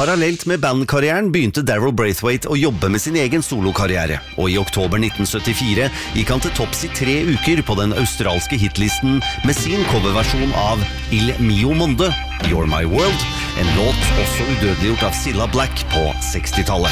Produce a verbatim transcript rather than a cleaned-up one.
Parallelt med bandkarrieren begynte Daryl Braithwaite å jobbe med sin egen solokarriere, og i oktober nitten syttifire gikk han til topps i tre uker på den australske hitlisten med sin coverversjon av Il Mio Monde, You're My World, en låt også udødeliggjort av Cilla Black på sekstitallet.